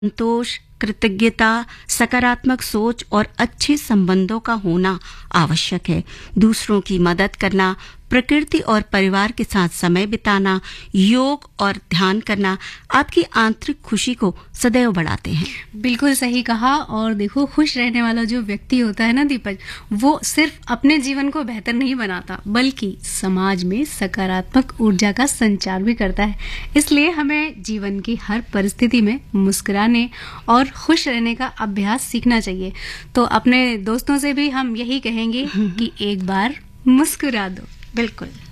संतोष, कृतज्ञता, सकारात्मक सोच और अच्छे संबंधों का होना आवश्यक है। दूसरों की मदद करना, प्रकृति और परिवार के साथ समय बिताना, योग और ध्यान करना आपकी आंतरिक खुशी को सदैव बढ़ाते हैं। बिल्कुल सही कहा। और देखो, खुश रहने वाला जो व्यक्ति होता है ना दीपक, वो सिर्फ अपने जीवन को बेहतर नहीं बनाता, बल्कि समाज में सकारात्मक ऊर्जा का संचार भी करता है। इसलिए हमें जीवन की हर परिस्थिति में मुस्कुराने और खुश रहने का अभ्यास सीखना चाहिए। तो अपने दोस्तों से भी हम यही कहेंगे कि एक बार मुस्कुरा दो। बिल्कुल।